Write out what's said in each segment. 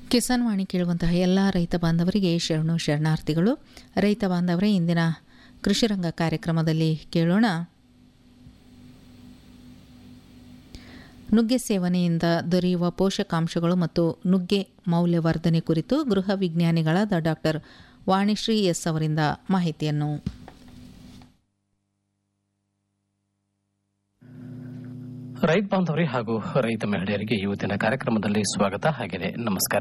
ಕಿಸಾನ್ ವಾಣಿ ಕೇಳುವಂತಹ ಎಲ್ಲ ರೈತ ಬಾಂಧವರಿಗೆ ಶರಣಾರ್ಥಿಗಳು. ರೈತ ಬಾಂಧವರೇ, ಇಂದಿನ ಕೃಷಿರಂಗ ಕಾರ್ಯಕ್ರಮದಲ್ಲಿ ಕೇಳೋಣ ನುಗ್ಗೆ ಸೇವನೆಯಿಂದ ದೊರೆಯುವ ಪೋಷಕಾಂಶಗಳು ಮತ್ತು ನುಗ್ಗೆ ಮೌಲ್ಯವರ್ಧನೆ ಕುರಿತು ಗೃಹ ವಿಜ್ಞಾನಿಗಳಾದ ಡಾಕ್ಟರ್ ವಾಣಿಶ್ರೀ ಎಸ್ ಅವರಿಂದ ಮಾಹಿತಿಯನ್ನು. ರೈತ ಬಾಂಧವರೇ ಹಾಗೂ ರೈತ ಮಹಿಳೆಯರಿಗೆ ಇವತ್ತಿನ ಕಾರ್ಯಕ್ರಮದಲ್ಲಿ ಸ್ವಾಗತ. ಹಾಗೆಯೇ ನಮಸ್ಕಾರ.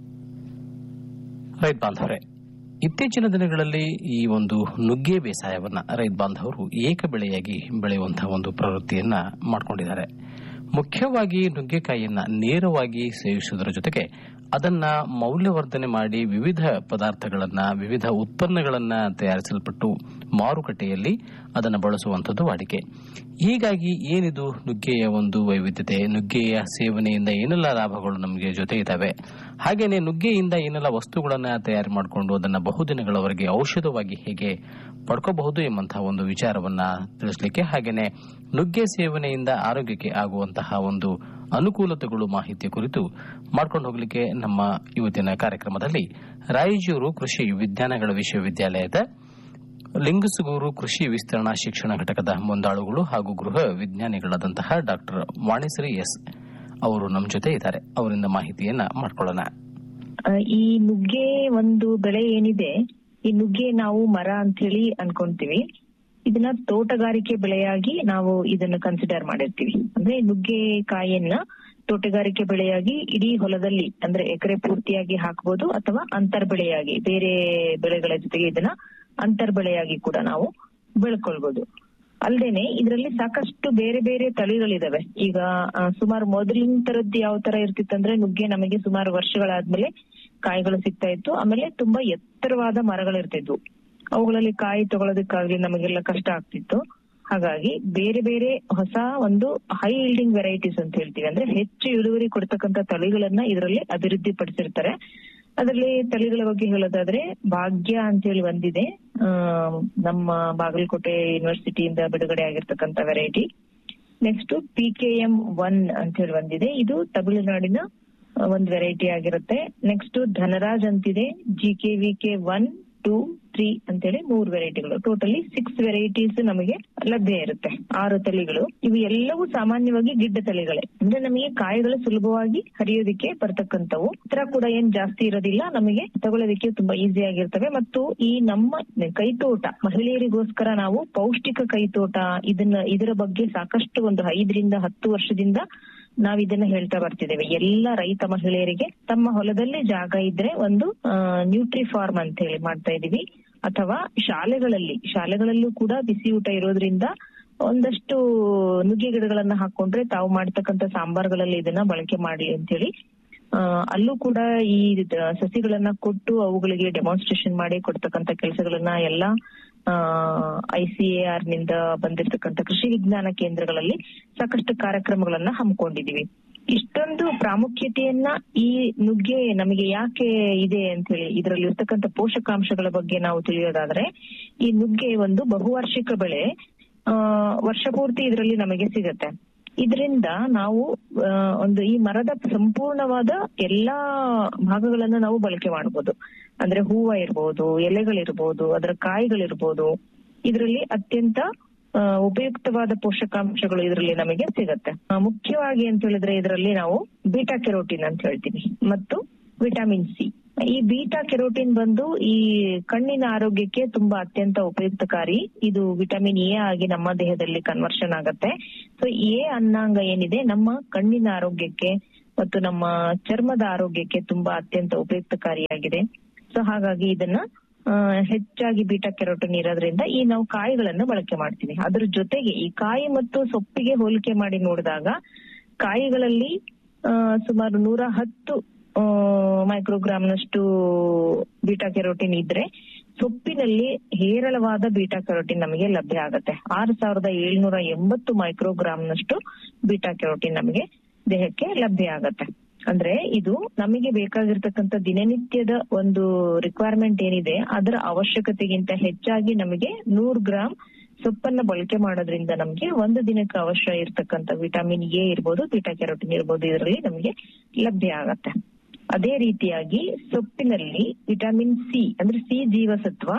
ರೈತ ಬಾಂಧವರೇ, ಇತ್ತೀಚಿನ ದಿನಗಳಲ್ಲಿ ಈ ಒಂದು ನುಗ್ಗೆ ಬೇಸಾಯವನ್ನ ರೈತ ಬಾಂಧವರು ಏಕ ಬೆಳೆಯಾಗಿ ಬೆಳೆಯುವಂತಹ ಒಂದು ಪ್ರವೃತ್ತಿಯನ್ನ ಮಾಡಿಕೊಂಡಿದ್ದಾರೆ. ಮುಖ್ಯವಾಗಿ ನುಗ್ಗೆಕಾಯಿಯನ್ನ ನೇರವಾಗಿ ಸೇವಿಸುವುದರ ಜೊತೆಗೆ ಅದನ್ನ ಮೌಲ್ಯವರ್ಧನೆ ಮಾಡಿ ವಿವಿಧ ಪದಾರ್ಥಗಳನ್ನ, ವಿವಿಧ ಉತ್ಪನ್ನಗಳನ್ನ ತಯಾರಿಸಲ್ಪಟ್ಟು ಮಾರುಕಟ್ಟೆಯಲ್ಲಿ ಅದನ್ನು ಬಳಸುವಂಥದ್ದು ವಾಡಿಕೆ. ಹೀಗಾಗಿ ಏನಿದು ನುಗ್ಗೆಯ ಒಂದು ವೈವಿಧ್ಯತೆ, ನುಗ್ಗೆಯ ಸೇವನೆಯಿಂದ ಏನೆಲ್ಲ ಲಾಭಗಳು ನಮಗೆ ಜೊತೆ ಇದ್ದಾವೆ, ಹಾಗೇನೆ ನುಗ್ಗೆಯಿಂದ ಏನೆಲ್ಲ ವಸ್ತುಗಳನ್ನ ತಯಾರು ಮಾಡಿಕೊಂಡು ಅದನ್ನ ಬಹುದಿನಗಳವರೆಗೆ ಔಷಧವಾಗಿ ಹೇಗೆ ಪಡ್ಕೋಬಹುದು ಎಂಬಂತಹ ಒಂದು ವಿಚಾರವನ್ನ ತಿಳಿಸಲಿಕ್ಕೆ, ಹಾಗೇನೆ ನುಗ್ಗೆ ಸೇವನೆಯಿಂದ ಆರೋಗ್ಯಕ್ಕೆ ಆಗುವಂತಹ ಒಂದು ಅನುಕೂಲತೆಗಳು ಮಾಹಿತಿಯ ಕುರಿತು ಮಾಡ್ಕೊಂಡು ಹೋಗಲಿಕ್ಕೆ ನಮ್ಮ ಇವತ್ತಿನ ಕಾರ್ಯಕ್ರಮದಲ್ಲಿ ರಾಯಚೂರು ಕೃಷಿ ವಿಜ್ಞಾನಗಳ ವಿಶ್ವವಿದ್ಯಾಲಯದ ಲಿಂಗಸಗೂರು ಕೃಷಿ ವಿಸ್ತರಣಾ ಶಿಕ್ಷಣ ಘಟಕದ ಮುಂದಾಳುಗಳು ಹಾಗೂ ಗೃಹ ವಿಜ್ಞಾನಿಗಳಾದಂತಹ ಡಾಕ್ಟರ್ ವಾಣಿಶ್ರೀ ಎಸ್ ಅವರು ನಮ್ಮ ಜೊತೆ ಇದ್ದಾರೆ. ಅವರಿಂದ ಮಾಹಿತಿಯನ್ನ ಮಾಡ್ಕೊಳ್ಳೋಣ. ಈ ನುಗ್ಗೆ ಒಂದು ಬೆಳೆ ಏನಿದೆ, ಈ ನುಗ್ಗೆ ನಾವು ಮರ ಅಂತ ಹೇಳಿ ಅನ್ಕೊಂತೀವಿ. ಇದನ್ನ ತೋಟಗಾರಿಕೆ ಬೆಳೆಯಾಗಿ ನಾವು ಇದನ್ನ ಕನ್ಸಿಡರ್ ಮಾಡಿರ್ತೀವಿ. ಅಂದ್ರೆ ನುಗ್ಗೆ ಕಾಯಿಯನ್ನ ತೋಟಗಾರಿಕೆ ಬೆಳೆಯಾಗಿ ಇಡೀ ಹೊಲದಲ್ಲಿ, ಅಂದ್ರೆ ಎಕರೆ ಪೂರ್ತಿಯಾಗಿ ಹಾಕಬಹುದು ಅಥವಾ ಅಂತರ್ ಬೆಳೆಯಾಗಿ ಬೇರೆ ಬೆಳೆಗಳ ಜೊತೆಗೆ ಇದನ್ನ ಅಂತರ್ ಬೆಳೆಯಾಗಿ ಕೂಡ ನಾವು ಬೆಳ್ಕೊಳ್ಬಹುದು. ಅಲ್ದೇನೆ ಇದರಲ್ಲಿ ಸಾಕಷ್ಟು ಬೇರೆ ಬೇರೆ ತಳಿಗಳಿದಾವೆ. ಈಗ ಸುಮಾರು ಮೊದಲಿನ ತರದ್ದು ಯಾವ ತರ ಇರ್ತಿತ್ತಂದ್ರೆ, ನುಗ್ಗೆ ನಮಗೆ ಸುಮಾರು ವರ್ಷಗಳಾದ್ಮೇಲೆ ಕಾಯಿಗಳು ಸಿಗ್ತಾ ಇತ್ತು. ಆಮೇಲೆ ತುಂಬಾ ಎತ್ತರವಾದ ಮರಗಳಿರ್ತಿದ್ವು. ಅವುಗಳಲ್ಲಿ ಕಾಯಿ ತಗೊಳ್ಳೋದಕ್ಕಾಗ್ಲಿ ನಮಗೆಲ್ಲ ಕಷ್ಟ ಆಗ್ತಿತ್ತು. ಹಾಗಾಗಿ ಬೇರೆ ಬೇರೆ ಹೊಸ ಒಂದು ಹೈ ಈಲ್ಡಿಂಗ್ ವೆರೈಟೀಸ್ ಅಂತ ಹೇಳ್ತೀವಿ, ಅಂದ್ರೆ ಹೆಚ್ಚು ಇಳುವರಿ ಕೊಡ್ತಕ್ಕಂತ ತಳಿಗಳನ್ನ ಇದರಲ್ಲಿ ಅಭಿವೃದ್ಧಿ ಪಡಿಸಿರ್ತಾರೆ. ಅದರಲ್ಲಿ ತಳಿಗಳ ಬಗ್ಗೆ ಹೇಳೋದಾದ್ರೆ ಭಾಗ್ಯ ಅಂತ ಹೇಳಿ ಒಂದಿದೆ, ನಮ್ಮ ಬಾಗಲಕೋಟೆ ಯೂನಿವರ್ಸಿಟಿಯಿಂದ ಬಿಡುಗಡೆ ಆಗಿರ್ತಕ್ಕಂಥ ವೆರೈಟಿ. ನೆಕ್ಸ್ಟ್ PKM1 ಅಂತ ಹೇಳಿ ಒಂದಿದೆ, ಇದು ತಮಿಳುನಾಡಿನ ಒಂದು ವೆರೈಟಿ ಆಗಿರುತ್ತೆ. ನೆಕ್ಸ್ಟ್ ಧನರಾಜ್ ಅಂತಿದೆ, GKVK1, 2, 3 ಅಂತೇಳಿ 3 ವೆರೈಟಿಗಳು. ಟೋಟಲಿ 6 ವೆರೈಟೀಸ್ ನಮಗೆ ಲಭ್ಯ ಇರುತ್ತೆ, 6 ತಳಿಗಳು. ಇವು ಎಲ್ಲವೂ ಸಾಮಾನ್ಯವಾಗಿ ಗಿಡ್ಡ ತಳಿಗಳೇ, ಅಂದ್ರೆ ನಮಗೆ ಕಾಯಿಗಳು ಸುಲಭವಾಗಿ ಹರಿಯೋದಿಕ್ಕೆ ಬರ್ತಕ್ಕಂಥವು. ಉತ್ತರ ಕೂಡ ಏನ್ ಜಾಸ್ತಿ ಇರೋದಿಲ್ಲ, ನಮಗೆ ತಗೊಳ್ಳೋದಿಕ್ಕೆ ತುಂಬಾ ಈಸಿ ಆಗಿರ್ತವೆ. ಮತ್ತು ಈ ನಮ್ಮ ಕೈತೋಟ ಮಹಿಳೆಯರಿಗೋಸ್ಕರ ನಾವು ಪೌಷ್ಟಿಕ ಕೈತೋಟ ಇದರ ಬಗ್ಗೆ ಸಾಕಷ್ಟು ಒಂದು 5ರಿಂದ 10 ವರ್ಷದಿಂದ ನಾವ್ ಇದನ್ನ ಹೇಳ್ತಾ ಬರ್ತಿದ್ದೇವೆ. ಎಲ್ಲ ರೈತ ಮಹಿಳೆಯರಿಗೆ ತಮ್ಮ ಹೊಲದಲ್ಲಿ ಜಾಗ ಇದ್ರೆ ಒಂದು ನ್ಯೂಟ್ರಿ ಫಾರ್ಮ್ ಅಂತ ಹೇಳಿ ಮಾಡ್ತಾ ಇದೀವಿ. ಅಥವಾ ಶಾಲೆಗಳಲ್ಲೂ ಕೂಡ ಬಿಸಿ ಊಟ ಇರೋದ್ರಿಂದ ಒಂದಷ್ಟು ನುಗ್ಗೆ ಗಿಡಗಳನ್ನ ಹಾಕೊಂಡ್ರೆ ತಾವು ಮಾಡ್ತಕ್ಕಂಥ ಸಾಂಬಾರ್ಗಳಲ್ಲಿ ಇದನ್ನ ಬಳಕೆ ಮಾಡ್ಲಿ ಅಂತ ಹೇಳಿ ಅಲ್ಲೂ ಕೂಡ ಈ ಸಸಿಗಳನ್ನ ಕೊಟ್ಟು ಅವುಗಳಿಗೆ ಡೆಮಾನ್ಸ್ಟ್ರೇಷನ್ ಮಾಡಿ ಕೊಡ್ತಕ್ಕಂಥ ಕೆಲಸಗಳನ್ನ ಎಲ್ಲ ICAR ನಿಂದ ಬಂದಿರತಕ್ಕಂಥ ಕೃಷಿ ವಿಜ್ಞಾನ ಕೇಂದ್ರಗಳಲ್ಲಿ ಸಾಕಷ್ಟು ಕಾರ್ಯಕ್ರಮಗಳನ್ನ ಹಮ್ಮಿಕೊಂಡಿದೀವಿ. ಇಷ್ಟೊಂದು ಪ್ರಾಮುಖ್ಯತೆಯನ್ನ ಈ ನುಗ್ಗೆ ನಮಗೆ ಯಾಕೆ ಇದೆ ಅಂತ ಹೇಳಿ ಇದರಲ್ಲಿ ಇರ್ತಕ್ಕಂಥ ಪೋಷಕಾಂಶಗಳ ಬಗ್ಗೆ ನಾವು ತಿಳಿಯೋದಾದ್ರೆ, ಈ ನುಗ್ಗೆ ಒಂದು ಬಹುವಾರ್ಷಿಕ ಬೆಳೆ, ವರ್ಷ ಪೂರ್ತಿ ಇದರಲ್ಲಿ ನಮಗೆ ಸಿಗತ್ತೆ. ಇದರಿಂದ ನಾವು ಒಂದು ಈ ಮರದ ಸಂಪೂರ್ಣವಾದ ಎಲ್ಲಾ ಭಾಗಗಳನ್ನ ನಾವು ಬಳಕೆ ಮಾಡಬಹುದು. ಅಂದ್ರೆ ಹೂವ ಇರ್ಬೋದು, ಎಲೆಗಳಿರ್ಬೋದು, ಅದರ ಕಾಯಿಗಳಿರ್ಬೋದು. ಇದರಲ್ಲಿ ಅತ್ಯಂತ ಉಪಯುಕ್ತವಾದ ಪೋಷಕಾಂಶಗಳು ಇದರಲ್ಲಿ ನಮಗೆ ಸಿಗತ್ತೆ. ಮುಖ್ಯವಾಗಿ ಅಂತ ಹೇಳಿದ್ರೆ ಇದರಲ್ಲಿ ನಾವು ಬೀಟಾ ಕೆರೋಟಿನ್ ಅಂತ ಹೇಳ್ತೀವಿ ಮತ್ತು ವಿಟಮಿನ್ ಸಿ. ಈ ಬೀಟಾ ಕೆರೋಟಿನ್ ಬಂದು ಈ ಕಣ್ಣಿನ ಆರೋಗ್ಯಕ್ಕೆ ತುಂಬಾ ಅತ್ಯಂತ ಉಪಯುಕ್ತಕಾರಿ. ಇದು ವಿಟಮಿನ್ ಎ ಆಗಿ ನಮ್ಮ ದೇಹದಲ್ಲಿ ಕನ್ವರ್ಷನ್ ಆಗತ್ತೆ. ಸೊ ಎ ಅನ್ನಾಂಗ ಏನಿದೆ ನಮ್ಮ ಕಣ್ಣಿನ ಆರೋಗ್ಯಕ್ಕೆ ಮತ್ತು ನಮ್ಮ ಚರ್ಮದ ಆರೋಗ್ಯಕ್ಕೆ ತುಂಬಾ ಅತ್ಯಂತ ಉಪಯುಕ್ತಕಾರಿಯಾಗಿದೆ. ಸೊ ಹಾಗಾಗಿ ಇದನ್ನ ಹೆಚ್ಚಾಗಿ ಬೀಟಾ ಕೆರೋಟಿನ್ ಇರೋದ್ರಿಂದ ಈ ನಾವು ಕಾಯಿಗಳನ್ನು ಬಳಕೆ ಮಾಡ್ತೀವಿ. ಅದ್ರ ಜೊತೆಗೆ ಈ ಕಾಯಿ ಮತ್ತು ಸೊಪ್ಪಿಗೆ ಹೋಲಿಕೆ ಮಾಡಿ ನೋಡಿದಾಗ ಕಾಯಿಗಳಲ್ಲಿ ಸುಮಾರು 110 ಮೈಕ್ರೋಗ್ರಾಮ್ನಷ್ಟು ಬೀಟಾ ಕೆರೋಟಿನ್ ಇದ್ರೆ ಸೊಪ್ಪಿನಲ್ಲಿ ಹೇರಳವಾದ ಬೀಟಾ ಕೆರೋಟಿನ್ ನಮಗೆ ಲಭ್ಯ ಆಗುತ್ತೆ. 6780 ಮೈಕ್ರೋಗ್ರಾಮ್ನಷ್ಟು ಬೀಟಾ ಕೆರೋಟಿನ್ ನಮಗೆ ದೇಹಕ್ಕೆ ಲಭ್ಯ ಆಗತ್ತೆ. ಅಂದ್ರೆ ಇದು ನಮಗೆ ಬೇಕಾಗಿರ್ತಕ್ಕಂಥ ದಿನನಿತ್ಯದ ಒಂದು ರಿಕ್ವೈರ್ಮೆಂಟ್ ಏನಿದೆ ಅದರ ಅವಶ್ಯಕತೆಗಿಂತ ಹೆಚ್ಚಾಗಿ ನಮಗೆ 100 ಗ್ರಾಂ ಸೊಪ್ಪನ್ನ ಬಳಕೆ ಮಾಡೋದ್ರಿಂದ ನಮಗೆ ಒಂದು ದಿನಕ್ಕೆ ಅವಶ್ಯ ಇರ್ತಕ್ಕಂಥ ವಿಟಮಿನ್ ಎ ಇರ್ಬೋದು, ಬೀಟಾ ಕ್ಯಾರೋಟಿನ್ ಇರ್ಬೋದು, ಇದರಲ್ಲಿ ನಮಗೆ ಲಭ್ಯ ಆಗತ್ತೆ. ಅದೇ ರೀತಿಯಾಗಿ ಸೊಪ್ಪಿನಲ್ಲಿ ವಿಟಮಿನ್ ಸಿ ಅಂದ್ರೆ ಸಿ ಜೀವಸತ್ವ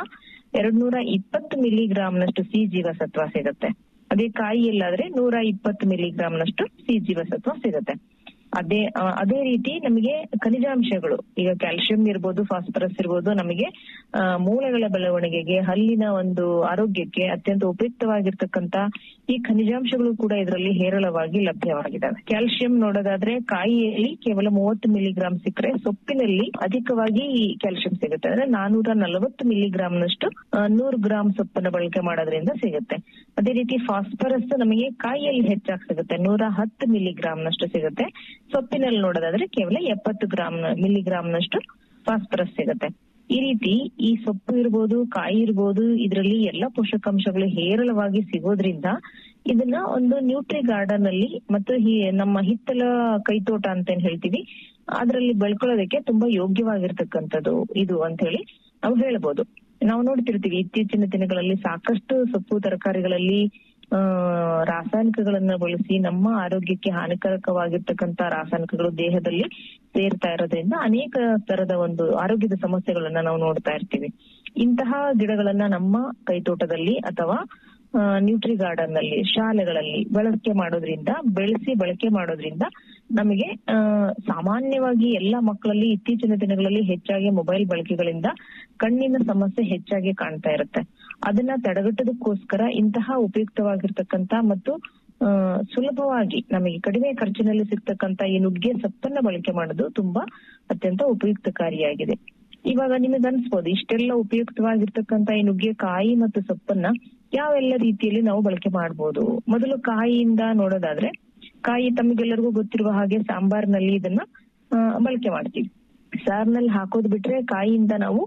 220 ಮಿಲಿಗ್ರಾಂನಷ್ಟು ಸಿ ಜೀವಸತ್ವ ಸಿಗುತ್ತೆ. ಅದೇ ಕಾಯಿಯಲ್ಲಾದ್ರೆ 120 ಮಿಲಿಗ್ರಾಂನಷ್ಟು ಸಿ ಜೀವಸತ್ವ ಸಿಗುತ್ತೆ. ಅದೇ ರೀತಿ ನಮಗೆ ಖನಿಜಾಂಶಗಳು, ಈಗ ಕ್ಯಾಲ್ಸಿಯಂ ಇರ್ಬೋದು, ಫಾಸ್ಫರಸ್ ಇರ್ಬೋದು, ನಮಗೆ ಮೂಳೆಗಳ ಬೆಳವಣಿಗೆಗೆ, ಹಲ್ಲಿನ ಒಂದು ಆರೋಗ್ಯಕ್ಕೆ ಅತ್ಯಂತ ಉಪಯುಕ್ತವಾಗಿರ್ತಕ್ಕಂತ ಈ ಖನಿಜಾಂಶಗಳು ಕೂಡ ಇದರಲ್ಲಿ ಹೇರಳವಾಗಿ ಲಭ್ಯವಾಗಿದ್ದಾವೆ. ಕ್ಯಾಲ್ಸಿಯಂ ನೋಡೋದಾದ್ರೆ ಕಾಯಿಯಲ್ಲಿ ಕೇವಲ 30 ಮಿಲಿಗ್ರಾಂ ಸಿಕ್ಕರೆ ಸೊಪ್ಪಿನಲ್ಲಿ ಅಧಿಕವಾಗಿ ಕ್ಯಾಲ್ಸಿಯಂ ಸಿಗುತ್ತೆ. ಅಂದ್ರೆ 440 ಮಿಲಿಗ್ರಾಂನಷ್ಟು 100 ಗ್ರಾಂ ಸೊಪ್ಪನ್ನು ಬಳಕೆ ಮಾಡೋದ್ರಿಂದ ಸಿಗುತ್ತೆ. ಅದೇ ರೀತಿ ಫಾಸ್ಫರಸ್ ನಮಗೆ ಕಾಯಿಯಲ್ಲಿ ಹೆಚ್ಚಾಗಿ ಸಿಗುತ್ತೆ, 110 ಮಿಲಿಗ್ರಾಂನಷ್ಟು ಸಿಗುತ್ತೆ. ಸೊಪ್ಪಿನಲ್ಲಿ ನೋಡೋದಾದ್ರೆ ಕೇವಲ 70 ಮಿಲಿಗ್ರಾಂನಷ್ಟು ಫಾಸ್ಫರಸ್ ಸಿಗುತ್ತೆ. ಈ ರೀತಿ ಈ ಸೊಪ್ಪು ಇರ್ಬೋದು, ಕಾಯಿ ಇರ್ಬೋದು, ಇದರಲ್ಲಿ ಎಲ್ಲ ಪೋಷಕಾಂಶಗಳು ಹೇರಳವಾಗಿ ಸಿಗೋದ್ರಿಂದ ಇದನ್ನ ಒಂದು ನ್ಯೂಟ್ರಿ ಗಾರ್ಡನ್ ಅಲ್ಲಿ ಮತ್ತು ನಮ್ಮ ಹಿತ್ತಲ ಕೈತೋಟ ಅಂತ ಏನ್ ಹೇಳ್ತೀವಿ ಅದ್ರಲ್ಲಿ ಬೆಳ್ಕೊಳ್ಳೋದಕ್ಕೆ ತುಂಬಾ ಯೋಗ್ಯವಾಗಿರ್ತಕ್ಕಂಥದ್ದು ಇದು ಅಂತ ಹೇಳಿ ನಾವು ಹೇಳ್ಬೋದು. ನಾವು ನೋಡ್ತಿರ್ತೀವಿ ಇತ್ತೀಚಿನ ದಿನಗಳಲ್ಲಿ ಸಾಕಷ್ಟು ಸೊಪ್ಪು ತರಕಾರಿಗಳಲ್ಲಿ ರಾಸಾಯನಿಕಗಳನ್ನ ಬಳಸಿ ನಮ್ಮ ಆರೋಗ್ಯಕ್ಕೆ ಹಾನಿಕಾರಕವಾಗಿರ್ತಕ್ಕಂತ ರಾಸಾಯನಿಕಗಳು ದೇಹದಲ್ಲಿ ಸೇರ್ತಾ ಇರೋದ್ರಿಂದ ಅನೇಕ ತರದ ಒಂದು ಆರೋಗ್ಯದ ಸಮಸ್ಯೆಗಳನ್ನ ನಾವು ನೋಡ್ತಾ ಇರ್ತೀವಿ. ಇಂತಹ ಗಿಡಗಳನ್ನ ನಮ್ಮ ಕೈತೋಟದಲ್ಲಿ ಅಥವಾ ನ್ಯೂಟ್ರಿ ಗಾರ್ಡನ್ ನಲ್ಲಿ, ಶಾಲೆಗಳಲ್ಲಿ ಬೆಳೆಸಿ ಬಳಕೆ ಮಾಡೋದ್ರಿಂದ ನಮಗೆ ಸಾಮಾನ್ಯವಾಗಿ ಎಲ್ಲ ಮಕ್ಕಳಲ್ಲಿ ಇತ್ತೀಚಿನ ದಿನಗಳಲ್ಲಿ ಹೆಚ್ಚಾಗಿ ಮೊಬೈಲ್ ಬಳಕೆಗಳಿಂದ ಕಣ್ಣಿನ ಸಮಸ್ಯೆ ಹೆಚ್ಚಾಗಿ ಕಾಣ್ತಾ ಇರುತ್ತೆ. ಅದನ್ನ ತಡೆಗಟ್ಟೋದಕ್ಕೋಸ್ಕರ ಇಂತಹ ಉಪಯುಕ್ತವಾಗಿರ್ತಕ್ಕಂತ ಮತ್ತು ಸುಲಭವಾಗಿ ನಮಗೆ ಕಡಿಮೆ ಖರ್ಚಿನಲ್ಲಿ ಸಿಗ್ತಕ್ಕಂತ ಈ ನುಗ್ಗೆ ಸೊಪ್ಪನ್ನ ಬಳಕೆ ಮಾಡೋದು ತುಂಬಾ ಅತ್ಯಂತ ಉಪಯುಕ್ತಕಾರಿಯಾಗಿದೆ. ಇವಾಗ ನಿಮಗೆ ಅನ್ಸ್ಬೋದು ಇಷ್ಟೆಲ್ಲ ಉಪಯುಕ್ತವಾಗಿರ್ತಕ್ಕಂತ ಈ ನುಗ್ಗೆ ಕಾಯಿ ಮತ್ತು ಸೊಪ್ಪನ್ನ ಯಾವೆಲ್ಲ ರೀತಿಯಲ್ಲಿ ನಾವು ಬಳಕೆ ಮಾಡಬಹುದು. ಮೊದಲು ಕಾಯಿಯಿಂದ ನೋಡೋದಾದ್ರೆ, ಕಾಯಿ ತಮಗೆಲ್ಲರಿಗೂ ಗೊತ್ತಿರುವ ಹಾಗೆ ಸಾಂಬಾರ್ನಲ್ಲಿ ಇದನ್ನ ಬಳಕೆ ಮಾಡ್ತೀವಿ. ಸಾರ್ನಲ್ಲಿ ಹಾಕೋದ್ ಬಿಟ್ರೆ ಕಾಯಿಯಿಂದ ನಾವು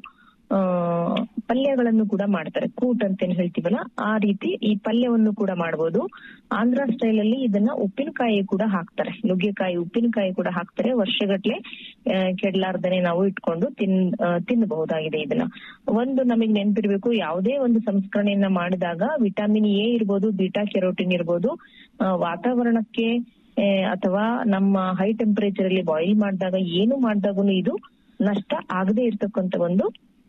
ಪಲ್ಯಗಳನ್ನು ಕೂಡ ಮಾಡ್ತಾರೆ, ಕೂಟ್ ಅಂತ ಏನ್ ಹೇಳ್ತೀವಲ್ಲ ಆ ರೀತಿ ಈ ಪಲ್ಯವನ್ನು ಕೂಡ ಮಾಡಬಹುದು. ಆಂಧ್ರ ಸ್ಟೈಲ್ ಅಲ್ಲಿ ಇದನ್ನ ಉಪ್ಪಿನಕಾಯಿ ಕೂಡ ಹಾಕ್ತಾರೆ, ನುಗ್ಗೆಕಾಯಿ ಉಪ್ಪಿನಕಾಯಿ ಕೂಡ ಹಾಕ್ತಾರೆ. ವರ್ಷಗಟ್ಲೆ ಕೆಡ್ಲಾರ್ದನೆ ನಾವು ಇಟ್ಕೊಂಡು ತಿನ್ನಬಹುದಾಗಿದೆ. ಇದನ್ನ ಒಂದು ನಮಗ್ ನೆನ್ಪಿರ್ಬೇಕು, ಯಾವುದೇ ಒಂದು ಸಂಸ್ಕರಣೆಯನ್ನ ಮಾಡಿದಾಗ ವಿಟಮಿನ್ ಎ ಇರ್ಬೋದು, ಬೀಟಾ ಕೆರೋಟಿನ್ ಇರ್ಬೋದು, ವಾತಾವರಣಕ್ಕೆ ಅಥವಾ ನಮ್ಮ ಹೈ ಟೆಂಪರೇಚರ್ ಅಲ್ಲಿ ಬಾಯ್ಲ್ ಮಾಡಿದಾಗ ಏನು ಮಾಡಿದಾಗೂ ಇದು ನಷ್ಟ ಆಗದೆ ಇರ್ತಕ್ಕಂಥ ಒಂದು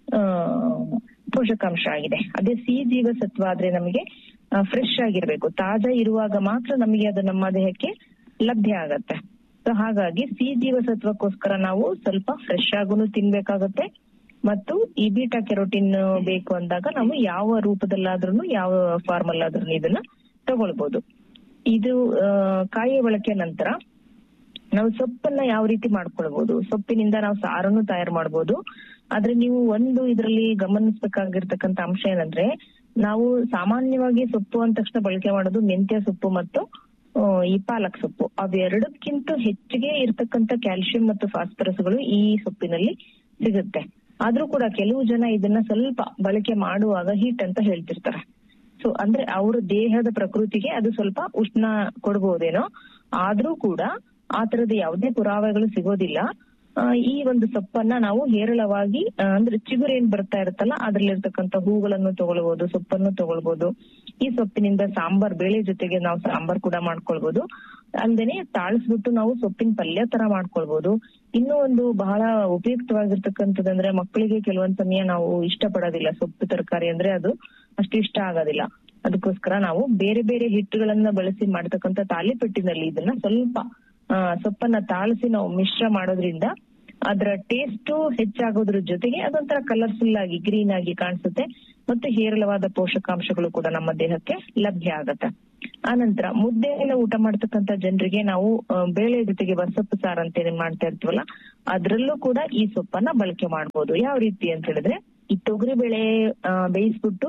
ಪೋಷಕಾಂಶ ಆಗಿದೆ. ಅದೇ ಸಿ ಜೀವಸತ್ವ ಆದ್ರೆ ನಮಗೆ ಫ್ರೆಶ್ ಆಗಿರ್ಬೇಕು, ತಾಜಾ ಇರುವಾಗ ಮಾತ್ರ ನಮಗೆ ಅದು ನಮ್ಮ ದೇಹಕ್ಕೆ ಲಭ್ಯ ಆಗತ್ತೆ. ಸೊ ಹಾಗಾಗಿ ಸಿ ಜೀವಸತ್ವಕ್ಕೋಸ್ಕರ ನಾವು ಸ್ವಲ್ಪ ಫ್ರೆಶ್ ಆಗೂ ತಿನ್ಬೇಕಾಗತ್ತೆ. ಮತ್ತು ಈ ಬೀಟಾ ಕೆರೋಟಿನ್ ಬೇಕು ಅಂದಾಗ ನಾವು ಯಾವ ರೂಪದಲ್ಲಾದ್ರೂ ಯಾವ ಫಾರ್ಮ್ ಅಲ್ಲಾದ್ರೂ ಇದನ್ನ ತಗೊಳ್ಬಹುದು. ಇದು ಕಾಯಿಯ ಬಳಕೆ ನಂತರ ನಾವು ಸೊಪ್ಪನ್ನ ಯಾವ ರೀತಿ ಮಾಡ್ಕೊಳ್ಬಹುದು, ಸೊಪ್ಪಿನಿಂದ ನಾವು ಸಾರನ್ನು ತಯಾರು ಮಾಡ್ಬೋದು. ಆದ್ರೆ ನೀವು ಒಂದು ಇದರಲ್ಲಿ ಗಮನಿಸಬೇಕಾಗಿರ್ತಕ್ಕಂಥ ಅಂಶ ಏನಂದ್ರೆ, ನಾವು ಸಾಮಾನ್ಯವಾಗಿ ಸೊಪ್ಪು ಅಂದ ತಕ್ಷಣ ಬಳಕೆ ಮಾಡೋದು ಮೆಂತ್ಯ ಸೊಪ್ಪು ಮತ್ತು ಈ ಪಾಲಕ್ ಸೊಪ್ಪು. ಅವೆರಡಕ್ಕಿಂತ ಹೆಚ್ಚಿಗೆ ಇರ್ತಕ್ಕಂಥ ಕ್ಯಾಲ್ಸಿಯಂ ಮತ್ತು ಫಾಸ್ಫರಸ್ಗಳು ಈ ಸೊಪ್ಪಿನಲ್ಲಿ ಸಿಗುತ್ತೆ. ಆದ್ರೂ ಕೂಡ ಕೆಲವು ಜನ ಇದನ್ನ ಸ್ವಲ್ಪ ಬಳಕೆ ಮಾಡುವಾಗ ಹೀಟ್ ಅಂತ ಹೇಳ್ತಿರ್ತಾರೆ. ಸೊ ಅಂದ್ರೆ ಅವ್ರ ದೇಹದ ಪ್ರಕೃತಿಗೆ ಅದು ಸ್ವಲ್ಪ ಉಷ್ಣ ಕೊಡ್ಬೋದೇನೋ, ಆದ್ರೂ ಕೂಡ ಆ ತರದ ಯಾವುದೇ ಪುರಾವೆಗಳು ಸಿಗೋದಿಲ್ಲ. ಈ ಒಂದು ಸೊಪ್ಪನ್ನ ನಾವು ಹೇರಳವಾಗಿ ಅಂದ್ರೆ ಚಿಗುರು ಏನ್ ಬರ್ತಾ ಇರುತ್ತಲ್ಲ ಅದ್ರಲ್ಲಿರ್ತಕ್ಕಂಥ ಹೂಗಳನ್ನು ತಗೊಳ್ಬಹುದು, ಸೊಪ್ಪನ್ನು ತಗೊಳ್ಬಹುದು. ಈ ಸೊಪ್ಪಿನಿಂದ ಸಾಂಬಾರ್, ಬೇಳೆ ಜೊತೆಗೆ ನಾವು ಸಾಂಬಾರ್ ಕೂಡ ಮಾಡ್ಕೊಳ್ಬಹುದು. ಅಲ್ದೇನೆ ತಾಳಿಸ್ಬಿಟ್ಟು ನಾವು ಸೊಪ್ಪಿನ ಪಲ್ಯ ತರ ಮಾಡ್ಕೊಳ್ಬಹುದು. ಇನ್ನೂ ಒಂದು ಬಹಳ ಉಪಯುಕ್ತವಾಗಿರ್ತಕ್ಕಂಥದ್ದಂದ್ರೆ, ಮಕ್ಕಳಿಗೆ ಕೆಲವೊಂದ್ ಸಮಯ ನಾವು ಇಷ್ಟ ಪಡೋದಿಲ್ಲ ಸೊಪ್ಪು ತರಕಾರಿ ಅಂದ್ರೆ, ಅದು ಅಷ್ಟು ಇಷ್ಟ ಆಗೋದಿಲ್ಲ. ಅದಕ್ಕೋಸ್ಕರ ನಾವು ಬೇರೆ ಬೇರೆ ಹಿಟ್ಟುಗಳನ್ನ ಬಳಸಿ ಮಾಡ್ತಕ್ಕಂಥ ತಾಲಿಪಟ್ಟಿನಲ್ಲಿ ಇದನ್ನ ಸ್ವಲ್ಪ ಸೊಪ್ಪನ್ನ ತಾಳಿಸಿ ನಾವು ಮಿಶ್ರ ಮಾಡೋದ್ರಿಂದ ಅದರ ಟೇಸ್ಟ್ ಹೆಚ್ಚಾಗೋದ್ರ ಜೊತೆಗೆ ಅದೊಂಥರ ಕಲರ್ಫುಲ್ ಆಗಿ ಗ್ರೀನ್ ಆಗಿ ಕಾಣಿಸುತ್ತೆ ಮತ್ತು ಹೇರಳವಾದ ಪೋಷಕಾಂಶಗಳು ಕೂಡ ನಮ್ಮ ದೇಹಕ್ಕೆ ಲಭ್ಯ ಆಗತ್ತೆ. ಆನಂತರ ಮುದ್ದೆ ಎಲ್ಲ ಊಟ ಮಾಡ್ತಕ್ಕಂಥ ಜನರಿಗೆ ನಾವು ಬೇಳೆ ಜೊತೆಗೆ ಬಸಪ್ಪು ಸಾರು ಅಂತ ಏನ್ ಮಾಡ್ತಾ ಇರ್ತೀವಲ್ಲ ಅದ್ರಲ್ಲೂ ಕೂಡ ಈ ಸೊಪ್ಪನ್ನ ಬಳಕೆ ಮಾಡ್ಬೋದು. ಯಾವ ರೀತಿ ಅಂತ ಹೇಳಿದ್ರೆ, ಈ ತೊಗರಿ ಬೇಳೆ ಬೇಯಿಸ್ಬಿಟ್ಟು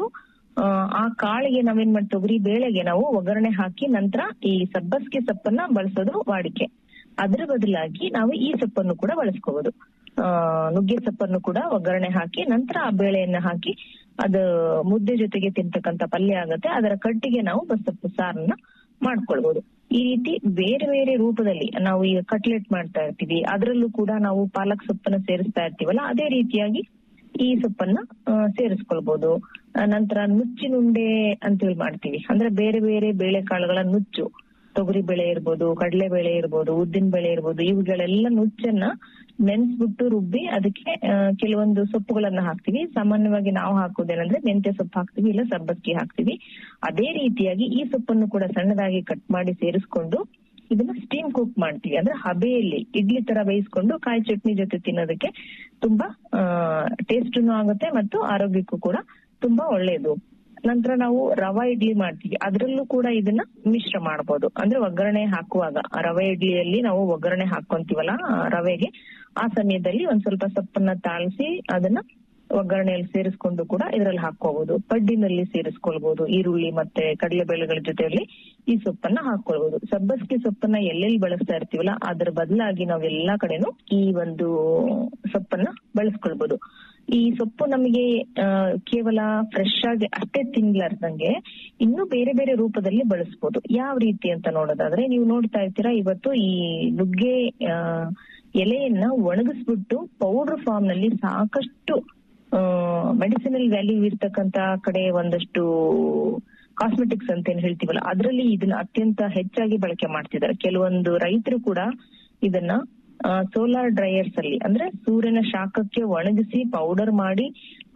ಆ ಕಾಳಿಗೆ ನಾವೇನ್ ಮಾಡಿ ತೊಗರಿ ಬೇಳೆಗೆ ನಾವು ಒಗ್ಗರಣೆ ಹಾಕಿ ನಂತರ ಈ ಸಬ್ಬಸ್ಗೆ ಸೊಪ್ಪನ್ನ ಬಳಸೋದು ವಾಡಿಕೆ. ಅದ್ರ ಬದಲಾಗಿ ನಾವು ಈ ಸೊಪ್ಪನ್ನು ಕೂಡ ಬಳಸ್ಕೋಬಹುದು. ನುಗ್ಗೆ ಸೊಪ್ಪನ್ನು ಕೂಡ ಒಗ್ಗರಣೆ ಹಾಕಿ ನಂತರ ಆ ಬೇಳೆಯನ್ನ ಹಾಕಿ ಅದು ಮುದ್ದೆ ಜೊತೆಗೆ ತಿಂತಕ್ಕಂತ ಪಲ್ಯ ಆಗತ್ತೆ. ಅದರ ಕಟ್ಟಿಗೆ ನಾವು ಬಸಪ್ಪು ಸಾರನ್ನ ಮಾಡ್ಕೊಳ್ಬಹುದು. ಈ ರೀತಿ ಬೇರೆ ಬೇರೆ ರೂಪದಲ್ಲಿ ನಾವು ಈಗ ಕಟ್ಲೆಟ್ ಮಾಡ್ತಾ ಇರ್ತೀವಿ, ಅದರಲ್ಲೂ ಕೂಡ ನಾವು ಪಾಲಕ್ ಸೊಪ್ಪನ್ನ ಸೇರಿಸ್ತಾ ಇರ್ತೀವಲ್ಲ, ಅದೇ ರೀತಿಯಾಗಿ ಈ ಸೊಪ್ಪನ್ನ ಸೇರಿಸ್ಕೊಳ್ಬಹುದು. ನಂತರ ನುಚ್ಚಿನುಂಡೆ ಅಂತೇಳಿ ಮಾಡ್ತೀವಿ, ಅಂದ್ರೆ ಬೇರೆ ಬೇರೆ ಬೇಳೆಕಾಳುಗಳ ನುಚ್ಚು, ತೊಗರಿ ಬೇಳೆ ಇರ್ಬೋದು, ಕಡಲೆ ಬೇಳೆ ಇರ್ಬೋದು, ಉದ್ದಿನ ಬೇಳೆ ಇರ್ಬೋದು, ಇವುಗಳೆಲ್ಲ ನುಚ್ಚನ್ನ ನೆನ್ಸ್ಬಿಟ್ಟು ರುಬ್ಬಿ ಅದಕ್ಕೆ ಕೆಲವೊಂದು ಸೊಪ್ಪುಗಳನ್ನ ಹಾಕ್ತಿವಿ. ಸಾಮಾನ್ಯವಾಗಿ ನಾವು ಹಾಕೋದೇನಂದ್ರೆ ಮೆಂತ್ಯ ಸೊಪ್ಪು ಹಾಕ್ತಿವಿ, ಇಲ್ಲ ಸಬ್ಬಕ್ಕಿ ಹಾಕ್ತಿವಿ. ಅದೇ ರೀತಿಯಾಗಿ ಈ ಸೊಪ್ಪನ್ನು ಕೂಡ ಸಣ್ಣದಾಗಿ ಕಟ್ ಮಾಡಿ ಸೇರಿಸ್ಕೊಂಡು ಇದನ್ನ ಸ್ಟೀಮ್ ಕುಕ್ ಮಾಡ್ತೀವಿ. ಅಂದ್ರೆ ಹಬೆಯಲ್ಲಿ ಇಡ್ಲಿ ತರ ಬೇಯಿಸ್ಕೊಂಡು ಕಾಯಿ ಚಟ್ನಿ ಜೊತೆ ತಿನ್ನೋದಕ್ಕೆ ತುಂಬಾ ಟೇಸ್ಟ್ನು ಆಗುತ್ತೆ ಮತ್ತು ಆರೋಗ್ಯಕ್ಕೂ ಕೂಡ ತುಂಬಾ ಒಳ್ಳೇದು. ನಂತರ ನಾವು ರವಾ ಇಡ್ಲಿ ಮಾಡ್ತೀವಿ, ಅದ್ರಲ್ಲೂ ಕೂಡ ಇದನ್ನ ಮಿಶ್ರ ಮಾಡಬಹುದು. ಅಂದ್ರೆ ಒಗ್ಗರಣೆ ಹಾಕುವಾಗ ರವೆ ಇಡ್ಲಿಯಲ್ಲಿ ನಾವು ಒಗ್ಗರಣೆ ಹಾಕೊಂತೀವಲ್ಲ ರವೆಗೆ, ಆ ಸಮಯದಲ್ಲಿ ಒಂದ್ ಸ್ವಲ್ಪ ಸೊಪ್ಪನ್ನ ತಾಳಿಸಿ ಅದನ್ನ ಒಗ್ಗರಣೆಯಲ್ಲಿ ಸೇರಿಸ್ಕೊಂಡು ಕೂಡ ಇದರಲ್ಲಿ ಹಾಕೋಬಹುದು. ಪಡ್ಡಿನಲ್ಲಿ ಸೇರಿಸ್ಕೊಳ್ಬಹುದು. ಈರುಳ್ಳಿ ಮತ್ತೆ ಕಡಲೆಬೇಳೆಗಳ ಜೊತೆಯಲ್ಲಿ ಈ ಸೊಪ್ಪನ್ನ ಹಾಕೊಳ್ಬಹುದು. ಸಬ್ಬಸ್ಗೆ ಸೊಪ್ಪನ್ನ ಎಲ್ಲೆಲ್ಲಿ ಬಳಸ್ತಾ ಇರ್ತೀವಲ್ಲ ಅದ್ರ ಬದಲಾಗಿ ನಾವ್ ಎಲ್ಲಾ ಕಡೆನೂ ಈ ಒಂದು ಸೊಪ್ಪನ್ನ ಬಳಸ್ಕೊಳ್ಬಹುದು. ಈ ಸೊಪ್ಪು ನಮಗೆ ಕೇವಲ ಫ್ರೆಶ್ ಆಗಿ ಅಷ್ಟೇ ತಿನ್ಲಾರ್ದಂಗೆ ಇನ್ನು ಬೇರೆ ಬೇರೆ ರೂಪದಲ್ಲಿ ಬಳಸ್ಬೋದು. ಯಾವ ರೀತಿ ಅಂತ ನೋಡೋದಾದ್ರೆ, ನೀವು ನೋಡ್ತಾ ಇರ್ತೀರಾ ಇವತ್ತು ಈ ನುಗ್ಗೆ ಎಲೆಯನ್ನ ಒಣಗಿಸ್ಬಿಟ್ಟು ಪೌಡರ್ ಫಾರ್ಮ್ ನಲ್ಲಿ ಸಾಕಷ್ಟು ಮೆಡಿಸಿನಲ್ ವ್ಯಾಲ್ಯೂ ಇರ್ತಕ್ಕಂತ ಕಡೆ ಒಂದಷ್ಟು ಕಾಸ್ಮೆಟಿಕ್ಸ್ ಅಂತ ಏನ್ ಹೇಳ್ತೀವಲ್ಲ ಅದ್ರಲ್ಲಿ ಇದನ್ನ ಅತ್ಯಂತ ಹೆಚ್ಚಾಗಿ ಬಳಕೆ ಮಾಡ್ತಿದ್ದಾರೆ. ಕೆಲವೊಂದು ರೈತರು ಕೂಡ ಇದನ್ನ ಸೋಲಾರ್ ಡ್ರೈಯರ್ಸ್ ಅಲ್ಲಿ ಅಂದ್ರೆ ಸೂರ್ಯನ ಶಾಖಕ್ಕೆ ಒಣಗಿಸಿ ಪೌಡರ್ ಮಾಡಿ